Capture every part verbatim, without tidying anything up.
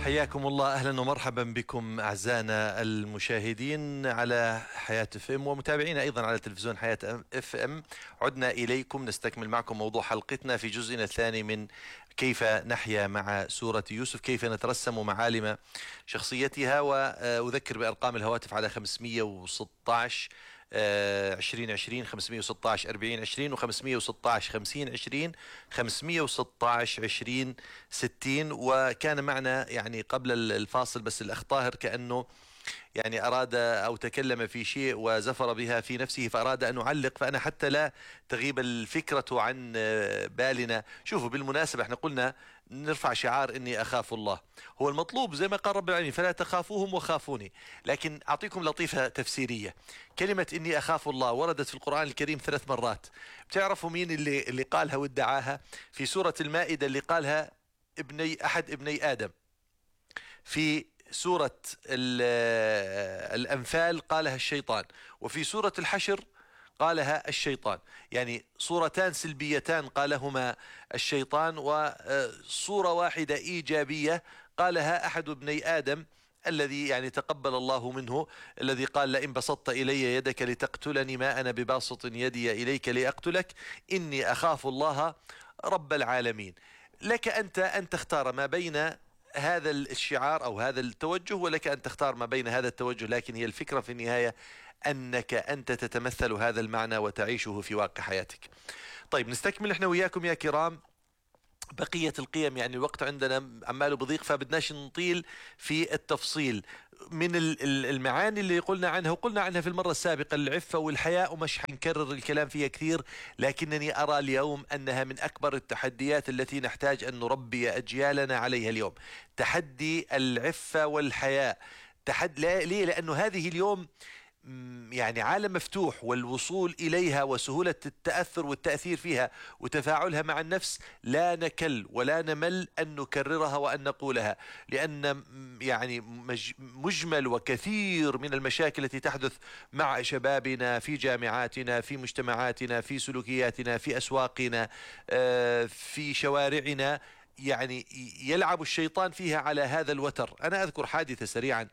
حياكم الله، أهلا ومرحبا بكم أعزائنا المشاهدين على حياة اف ام ومتابعينا أيضا على تلفزيون حياة اف ام. عدنا إليكم نستكمل معكم موضوع حلقتنا في جزئنا الثاني من كيف نحيا مع سورة يوسف، كيف نترسم معالم شخصيتها. وأذكر بأرقام الهواتف على خمسمئة وستة عشر عشرين عشرين، خمسمئة وستة عشر أربعين عشرين، وخمسمئة وستة عشر خمسين عشرين، خمسمئة وستة عشر عشرين ستين. وكان معنا يعني قبل الفاصل بس الأخ طاهر كأنه يعني أراد أو تكلم في شيء وزفر بها في نفسه فأراد أن نعلق، فأنا حتى لا تغيب الفكرة عن بالنا. شوفوا، بالمناسبة احنا قلنا نرفع شعار إني أخاف الله، هو المطلوب زي ما قال رب العالمين فلا تخافوهم وخافوني. لكن أعطيكم لطيفة تفسيرية. كلمة إني أخاف الله وردت في القرآن الكريم ثلاث مرات. بتعرفوا مين اللي, اللي قالها وادعاها؟ في سورة المائدة اللي قالها ابني أحد ابني آدم، في سورة الأنفال قالها الشيطان، وفي سورة الحشر قالها الشيطان. يعني صورتان سلبيتان قالهما الشيطان، وصورة واحدة إيجابية قالها أحد ابني آدم الذي يعني تقبل الله منه، الذي قال لئن بسطت إلي يدك لتقتلني ما أنا بباسط يدي إليك لأقتلك إني أخاف الله رب العالمين. لك أنت أن تختار ما بين هذا الشعار أو هذا التوجه، ولك أن تختار ما بين هذا التوجه، لكن هي الفكرة في النهاية أنك أنت تتمثل هذا المعنى وتعيشه في واقع حياتك. طيب نستكمل احنا وياكم يا كرام بقية القيم. يعني الوقت عندنا عماله بضيق فبدناش نطيل في التفصيل من المعاني اللي قلنا عنها وقلنا عنها في المرة السابقة، العفة والحياء، ومش حنكرر الكلام فيها كثير. لكنني أرى اليوم أنها من أكبر التحديات التي نحتاج أن نربي أجيالنا عليها اليوم، تحدي العفة والحياء. تحدي ليه؟ لأنه هذه اليوم يعني عالم مفتوح، والوصول إليها وسهولة التأثر والتأثير فيها وتفاعلها مع النفس لا نكل ولا نمل أن نكررها وأن نقولها، لأن يعني مجمل وكثير من المشاكل التي تحدث مع شبابنا في جامعاتنا، في مجتمعاتنا، في سلوكياتنا، في أسواقنا، في شوارعنا، يعني يلعب الشيطان فيها على هذا الوتر. أنا أذكر حادثة سريعا،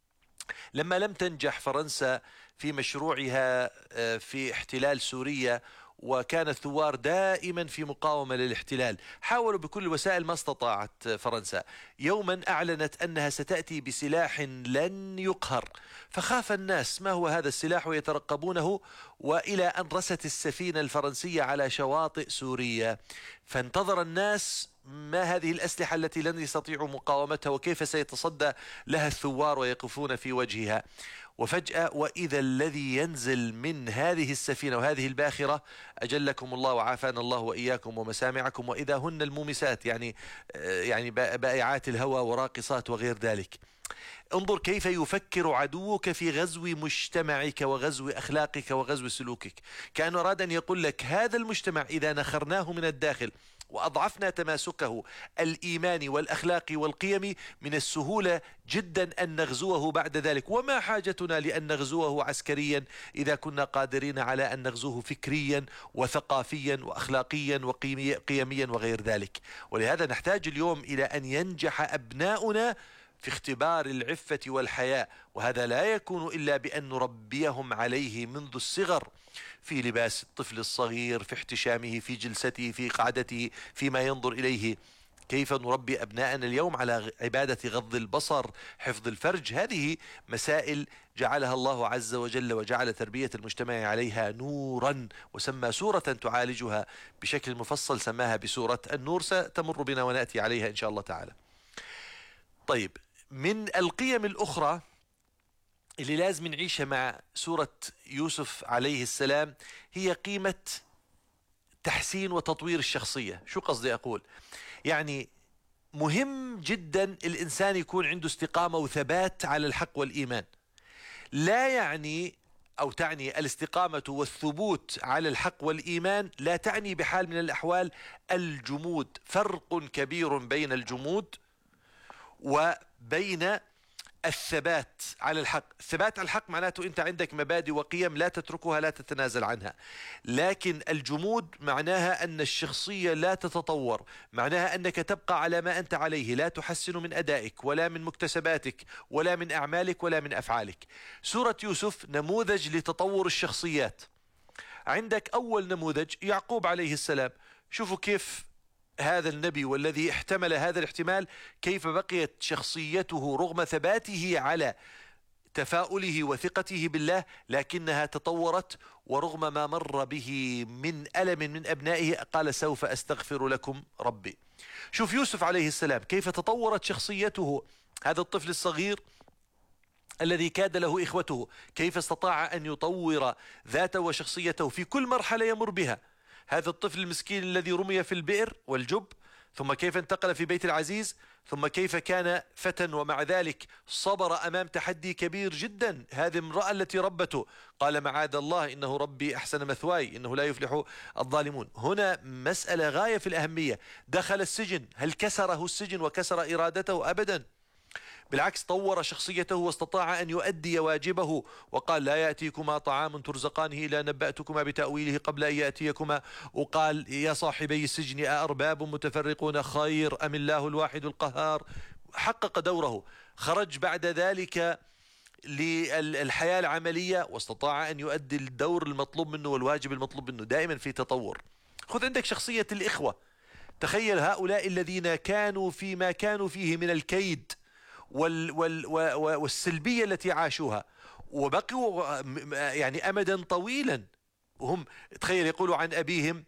لما لم تنجح فرنسا في مشروعها في احتلال سوريا، وكان الثوار دائما في مقاومة للاحتلال، حاولوا بكل الوسائل ما استطاعت فرنسا. يوما أعلنت أنها ستأتي بسلاح لن يقهر، فخاف الناس ما هو هذا السلاح ويترقبونه، وإلى أن رست السفينة الفرنسية على شواطئ سوريا، فانتظر الناس ما هذه الأسلحة التي لن يستطيعوا مقاومتها وكيف سيتصدى لها الثوار ويقفون في وجهها. وفجأة وإذا الذي ينزل من هذه السفينة وهذه الباخرة، أجلكم الله وعافانا الله وإياكم ومسامعكم، وإذا هن المومسات، يعني يعني بائعات الهوى وراقصات وغير ذلك. انظر كيف يفكر عدوك في غزو مجتمعك وغزو أخلاقك وغزو سلوكك، كأنه أراد أن يقول لك هذا المجتمع إذا نخرناه من الداخل وأضعفنا تماسكه الإيماني والأخلاقي والقيمي، من السهولة جدا أن نغزوه بعد ذلك. وما حاجتنا لأن نغزوه عسكريا إذا كنا قادرين على أن نغزوه فكريا وثقافيا وأخلاقيا وقيميا وغير ذلك. ولهذا نحتاج اليوم إلى أن ينجح أبناؤنا في اختبار العفة والحياء، وهذا لا يكون إلا بأن نربيهم عليه منذ الصغر، في لباس الطفل الصغير، في احتشامه، في جلسته، في قعدته، فيما ينظر إليه. كيف نربي أبناءنا اليوم على عبادة غض البصر، حفظ الفرج؟ هذه مسائل جعلها الله عز وجل وجعل تربية المجتمع عليها نورا، وسمى سورة تعالجها بشكل مفصل، سماها بسورة النور، ستمر بنا ونأتي عليها إن شاء الله تعالى. طيب، من القيم الأخرى اللي لازم نعيشها مع سورة يوسف عليه السلام هي قيمة تحسين وتطوير الشخصية. شو قصدي أقول؟ يعني مهم جدا الإنسان يكون عنده استقامة وثبات على الحق والإيمان. لا يعني أو تعني الاستقامة والثبوت على الحق والإيمان لا تعني بحال من الأحوال الجمود. فرق كبير بين الجمود وبين الثبات على الحق. الثبات على الحق معناته أنت عندك مبادئ وقيم لا تتركها، لا تتنازل عنها. لكن الجمود معناها أن الشخصية لا تتطور، معناها أنك تبقى على ما أنت عليه، لا تحسن من أدائك ولا من مكتسباتك ولا من أعمالك ولا من أفعالك. سورة يوسف نموذج لتطور الشخصيات. عندك أول نموذج يعقوب عليه السلام، شوفوا كيف هذا النبي والذي احتمل هذا الاحتمال كيف بقيت شخصيته رغم ثباته على تفاؤله وثقته بالله، لكنها تطورت، ورغم ما مر به من ألم من أبنائه قال سوف أستغفر لكم ربي. شوف يوسف عليه السلام كيف تطورت شخصيته، هذا الطفل الصغير الذي كاد له إخوته، كيف استطاع أن يطور ذاته وشخصيته في كل مرحلة يمر بها. هذا الطفل المسكين الذي رمي في البئر والجب، ثم كيف انتقل في بيت العزيز، ثم كيف كان فتى ومع ذلك صبر أمام تحدي كبير جدا. هذه امرأة التي ربته قال معاذ الله إنه ربي أحسن مثواي إنه لا يفلح الظالمون. هنا مسألة غاية في الأهمية. دخل السجن، هل كسره السجن وكسر إرادته؟ أبدا، بالعكس طور شخصيته واستطاع أن يؤدي واجبه، وقال لا يأتيكما طعام ترزقانه إلا نبأتكما بتأويله قبل أن يأتيكما. وقال يا صاحبي السجن أأرباب متفرقون خير أم الله الواحد القهار. حقق دوره، خرج بعد ذلك للحياة العملية واستطاع أن يؤدي الدور المطلوب منه والواجب المطلوب منه. دائما في تطور. خذ عندك شخصية الإخوة، تخيل هؤلاء الذين كانوا فيما كانوا فيه من الكيد وال وال والسلبية التي عاشوها، وبقوا يعني أمدا طويلا وهم، تخيل يقولوا عن أبيهم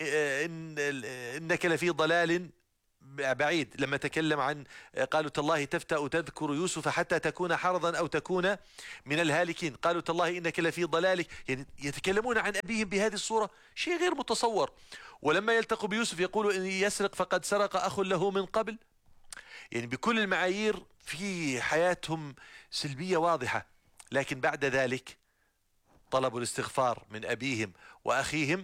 إن إنك لفي ضلال بعيد. لما تكلم عن قالوا تالله تفتأ تذكر يوسف حتى تكون حرضا أو تكون من الهالكين، قالوا تالله إنك لفي ضلالك، يعني يتكلمون عن أبيهم بهذه الصورة، شيء غير متصور. ولما يلتقوا بيوسف يقولوا إن يسرق فقد سرق أخ له من قبل. يعني بكل المعايير في حياتهم سلبية واضحة، لكن بعد ذلك طلبوا الاستغفار من أبيهم وأخيهم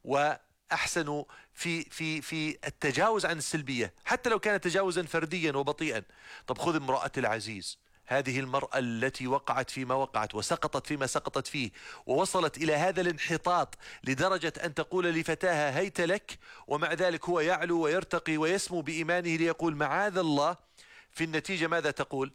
وأحسنوا في في في التجاوز عن السلبية حتى لو كان تجاوزا فرديا وبطيئا. طب خذ امرأة العزيز، هذه المرأة التي وقعت فيما وقعت وسقطت فيما سقطت فيه، ووصلت إلى هذا الانحطاط لدرجة أن تقول لفتاها هيت لك، ومع ذلك هو يعلو ويرتقي ويسمو بإيمانه ليقول معاذ الله. في النتيجة ماذا تقول؟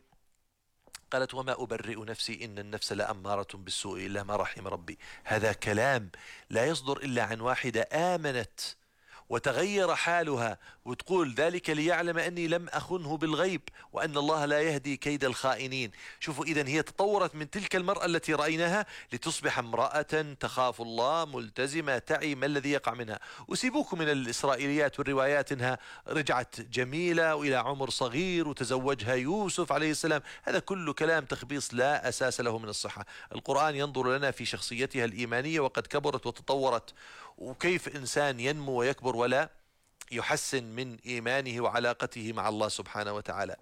قالت وما أبرئ نفسي إن النفس لأمارة بالسوء إلا ما رحم ربي. هذا كلام لا يصدر إلا عن واحدة آمنت وتغير حالها، وتقول ذلك ليعلم أني لم أخنه بالغيب وأن الله لا يهدي كيد الخائنين. شوفوا، إذن هي تطورت من تلك المرأة التي رأيناها لتصبح امرأة تخاف الله ملتزمة تعي ما الذي يقع منها. وسيبوكم من الإسرائيليات والروايات إنها رجعت جميلة وإلى عمر صغير وتزوجها يوسف عليه السلام، هذا كله كلام تخبيص لا أساس له من الصحة. القرآن ينظر لنا في شخصيتها الإيمانية وقد كبرت وتطورت، وكيف إنسان ينمو ويكبر ولا يحسن من إيمانه وعلاقته مع الله سبحانه وتعالى.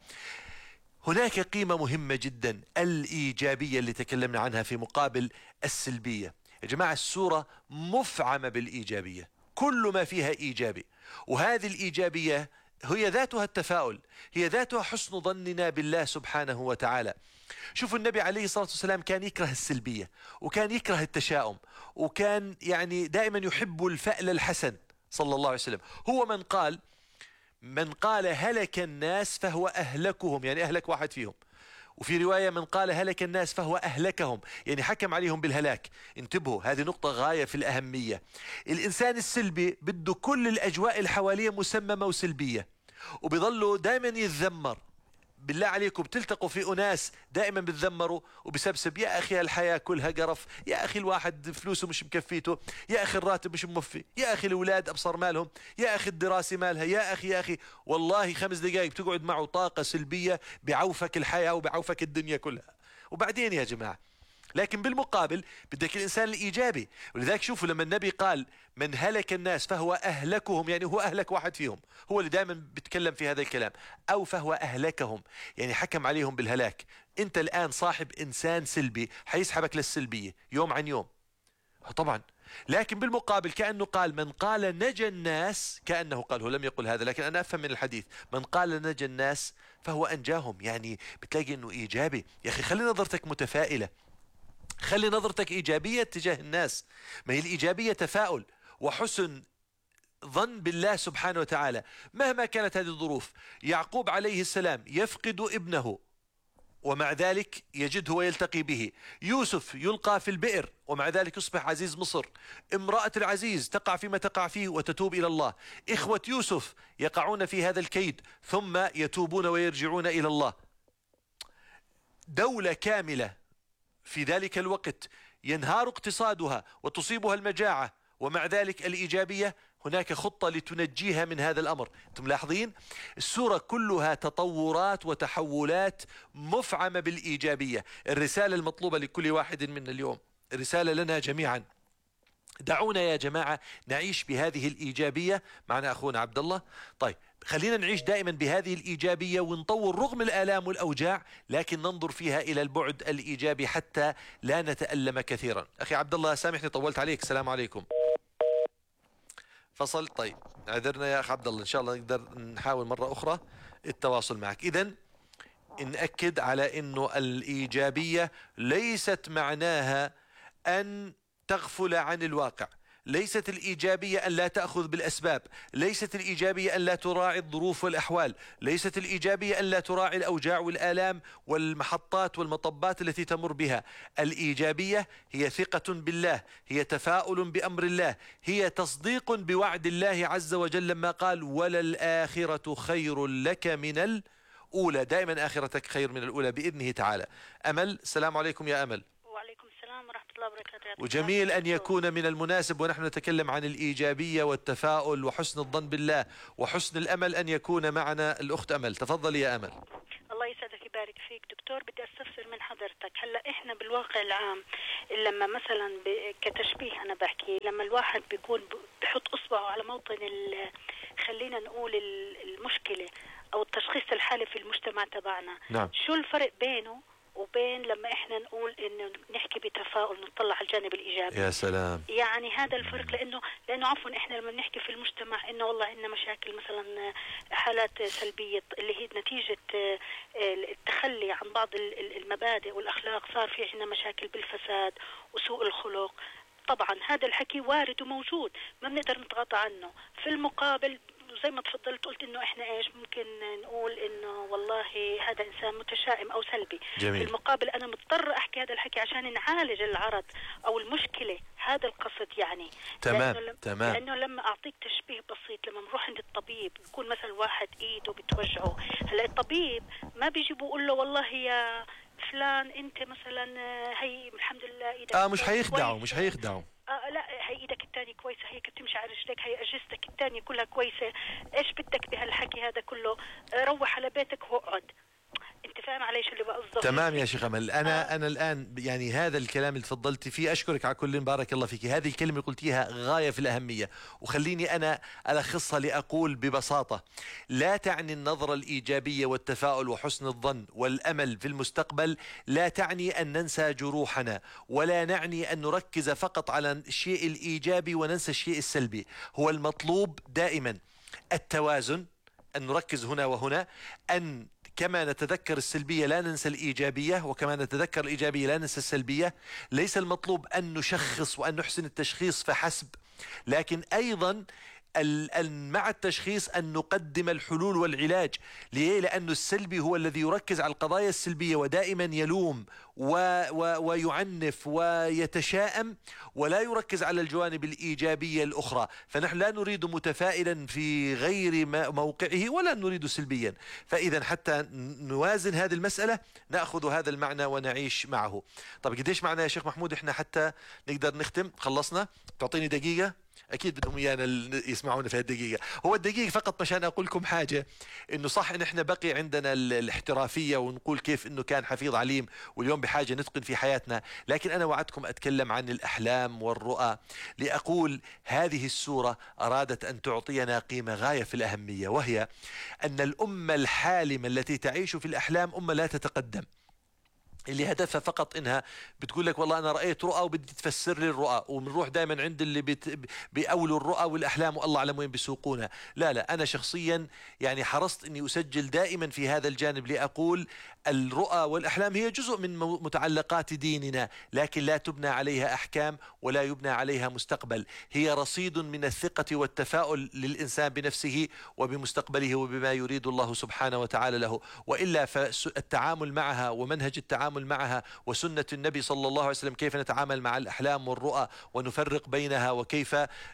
هناك قيمة مهمة جدا، الإيجابية اللي تكلمنا عنها في مقابل السلبية. يا جماعة السورة مفعمة بالإيجابية، كل ما فيها إيجابي، وهذه الإيجابية هي ذاتها التفاؤل، هي ذاتها حسن ظننا بالله سبحانه وتعالى. شوفوا النبي عليه الصلاة والسلام كان يكره السلبية، وكان يكره التشاؤم، وكان يعني دائما يحب الفأل الحسن صلى الله عليه وسلم. هو من قال من قال هلك الناس فهو أهلكهم، يعني أهلك واحد فيهم. وفي رواية من قال هلك الناس فهو أهلكهم، يعني حكم عليهم بالهلاك. انتبهوا، هذه نقطة غاية في الأهمية. الإنسان السلبي بده كل الأجواء اللي حواليه مسممة وسلبية، وبيظلوا دائما يتذمر. بالله عليكم بتلتقوا في أناس دائما بتذمروا وبسبسب، يا أخي الحياة كلها قرف، يا أخي الواحد فلوسه مش مكفيته، يا أخي الراتب مش موفي، يا أخي الأولاد أبصر مالهم، يا أخي الدراسة مالها، يا أخي يا أخي والله خمس دقائق بتقعد معه طاقة سلبية بعوفك الحياة وبعوفك الدنيا كلها. وبعدين يا جماعة، لكن بالمقابل بدك الإنسان الإيجابي. ولذلك شوفوا لما النبي قال من هلك الناس فهو أهلكهم، يعني هو أهلك واحد فيهم، هو اللي دائما بيتكلم في هذا الكلام. أو فهو أهلكهم، يعني حكم عليهم بالهلاك. أنت الآن صاحب إنسان سلبي حيسحبك للسلبية يوم عن يوم. طبعا. لكن بالمقابل كأنه قال من قال نجا الناس، كأنه قال، هو لم يقل هذا لكن أنا أفهم من الحديث من قال نجا الناس فهو أنجاهم. يعني بتلاقي أنه إيجابي. يا أخي خلي نظرتك متفائلة، خلي نظرتك إيجابية تجاه الناس. ما هي الإيجابية تفاؤل وحسن ظن بالله سبحانه وتعالى مهما كانت هذه الظروف. يعقوب عليه السلام يفقد ابنه ومع ذلك يجده ويلتقي به. يوسف يلقى في البئر ومع ذلك يصبح عزيز مصر. امرأة العزيز تقع فيما تقع فيه وتتوب إلى الله. إخوة يوسف يقعون في هذا الكيد ثم يتوبون ويرجعون إلى الله. دولة كاملة في ذلك الوقت ينهار اقتصادها وتصيبها المجاعة ومع ذلك الإيجابية، هناك خطة لتنجيها من هذا الأمر. أنتم ملاحظين السورة كلها تطورات وتحولات مفعمة بالإيجابية. الرسالة المطلوبة لكل واحد منا اليوم، الرسالة لنا جميعا، دعونا يا جماعة نعيش بهذه الإيجابية. معنا أخونا عبد الله. طيب خلينا نعيش دائما بهذه الإيجابية ونطور رغم الآلام والأوجاع، لكن ننظر فيها إلى البعد الإيجابي حتى لا نتألم كثيرا. أخي عبد الله سامحني طولت عليك، السلام عليكم. فصل. طيب اعذرنا يا أخ عبد الله، إن شاء الله نقدر نحاول مرة أخرى التواصل معك. إذن نأكد على أنه الإيجابية ليست معناها أن تغفل عن الواقع، ليست الإيجابية أن لا تأخذ بالأسباب، ليست الإيجابية أن لا تراعي الظروف والأحوال، ليست الإيجابية أن لا تراعي الأوجاع والآلام والمحطات والمطبات التي تمر بها. الإيجابية هي ثقة بالله، هي تفاؤل بأمر الله، هي تصديق بوعد الله عز وجل لما قال وللآخرة خير لك من الأولى. دائما آخرتك خير من الأولى بإذنه تعالى. أمل، السلام عليكم يا أمل. ورحمة الله وبركاته. وجميل أن يكون من المناسب ونحن نتكلم عن الإيجابية والتفاؤل وحسن الظن بالله وحسن الأمل أن يكون معنا الأخت أمل. تفضلي يا أمل. الله يسعدك يبارك فيك دكتور. بدي أستفسر من حضرتك، هلا إحنا بالواقع العام لما مثلا كتشبيه أنا بحكي، لما الواحد بيكون بحط إصبعه على موطن خلينا نقول المشكلة أو التشخيص الحالي في المجتمع تبعنا، نعم. شو الفرق بينه وبين لما احنا نقول انه نحكي بتفاؤل نطلع على الجانب الايجابي؟ يا سلام. يعني هذا الفرق، لانه لانه عفوا احنا لما بنحكي في المجتمع انه والله عندنا مشاكل مثلا حالات سلبيه اللي هي نتيجه التخلي عن بعض المبادئ والاخلاق، صار في عندنا مشاكل بالفساد وسوء الخلق. طبعا هذا الحكي وارد وموجود ما بنقدر نتغاضى عنه. في المقابل زي ما تفضلت قلت انه احنا ايش ممكن نقول انه والله هذا انسان متشائم او سلبي. جميل. في المقابل انا مضطر احكي هذا الحكي عشان نعالج العرض او المشكله، هذا القصد يعني. تمام لأنه تمام. لانه لما اعطيك تشبيه بسيط، لما بنروح عند الطبيب بيكون مثلا واحد ايده بتوجعه، هلا الطبيب ما بيجي بيقول له والله يا فلان انت مثلا هي الحمد لله ايدك اه مش هيخدعه مش هيخدعه آه لا هي ايدك الثانيه كويسه، هيك بتمشي على رجلك، هي اجهزتك الثانيه كلها كويسه، ايش بدك بهالحكي هذا كله؟ آه روح على بيتك واقعد. انت فاهم علي شو اللي بقصده؟ تمام يا شيخ امل. انا آه. انا الان يعني هذا الكلام اللي تفضلتي فيه اشكرك على كل، بارك الله فيك. هذه الكلمه اللي قلتيها غايه في الاهميه، وخليني انا الخصها لاقول ببساطه، لا تعني النظره الايجابيه والتفاؤل وحسن الظن والامل في المستقبل، لا تعني ان ننسى جروحنا، ولا نعني ان نركز فقط على الشيء الايجابي وننسى الشيء السلبي. هو المطلوب دائما التوازن، ان نركز هنا وهنا، ان كما نتذكر السلبية لا ننسى الإيجابية، وكما نتذكر الإيجابية لا ننسى السلبية. ليس المطلوب أن نشخص وأن نحسن التشخيص فحسب، لكن أيضا مع التشخيص أن نقدم الحلول والعلاج. ليه؟ لأن السلبي هو الذي يركز على القضايا السلبية ودائما يلوم و و ويعنف ويتشائم، ولا يركز على الجوانب الإيجابية الأخرى. فنحن لا نريد متفائلا في غير موقعه ولا نريد سلبيا. فإذا حتى نوازن هذه المسألة نأخذ هذا المعنى ونعيش معه. طب قديش معنا يا شيخ محمود احنا حتى نقدر نختم؟ خلصنا؟ تعطيني دقيقة؟ أكيد بدهم إيانا يسمعونا في هالدقيقة. هو الدقيقة فقط مشان أقول لكم حاجة، إنه صح إن إحنا بقي عندنا الاحترافية ونقول كيف إنه كان حفيظ عليم واليوم بحاجة نتقن في حياتنا، لكن أنا وعدتكم أتكلم عن الأحلام والرؤى، لأقول هذه السورة أرادت أن تعطينا قيمة غاية في الأهمية، وهي أن الأمة الحالمة التي تعيش في الأحلام أمة لا تتقدم. اللي هدفها فقط انها بتقول لك والله انا رايت رؤى وبدي تفسر لي الرؤى، وبنروح دائما عند اللي بت... بيأولوا الرؤى والاحلام والله اعلم وين بيسوقونها. لا لا، انا شخصيا يعني حرصت اني اسجل دائما في هذا الجانب لاقول الرؤى والاحلام هي جزء من متعلقات ديننا، لكن لا تبنى عليها احكام ولا يبنى عليها مستقبل، هي رصيد من الثقة والتفاؤل للانسان بنفسه وبمستقبله وبما يريد الله سبحانه وتعالى له. والا فالتعامل معها ومنهج التعامل معها وسنة النبي صلى الله عليه وسلم كيف نتعامل مع الأحلام والرؤى ونفرق بينها وكيف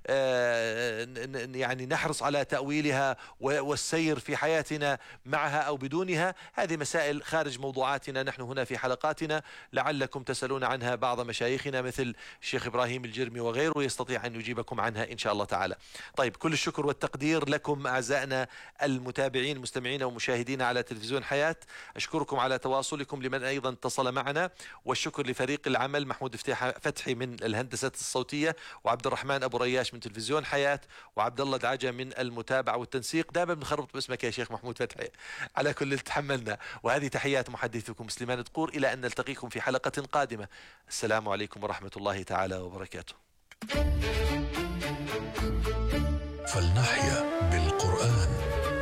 يعني نحرص على تأويلها والسير في حياتنا معها أو بدونها، هذه مسائل خارج موضوعاتنا نحن هنا في حلقاتنا، لعلكم تسألون عنها بعض مشايخنا مثل الشيخ إبراهيم الجرمي وغيره يستطيع أن يجيبكم عنها إن شاء الله تعالى. طيب، كل الشكر والتقدير لكم أعزائنا المتابعين مستمعين ومشاهدين على تلفزيون حياة، أشكركم على تواصلكم لمن أيضا اتصل معنا، والشكر لفريق العمل محمود فتحي من الهندسة الصوتية، وعبد الرحمن أبو رياش من تلفزيون حياة، وعبد الله دعجة من المتابعة والتنسيق. دائما بنخربط باسمك يا شيخ محمود فتحي، على كل تحملنا. وهذه تحيات محدثكم سليمان دقور، إلى أن نلتقيكم في حلقة قادمة. السلام عليكم ورحمة الله تعالى وبركاته. فلنحيا بالقرآن.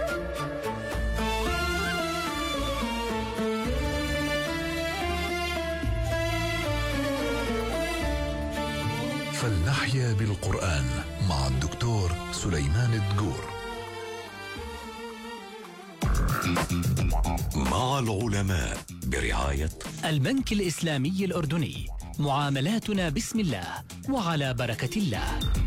فلنحيا بالقرآن مع الدكتور سليمان الدقور. مع العلماء برعاية البنك الإسلامي الأردني. معاملاتنا بسم الله وعلى بركة الله.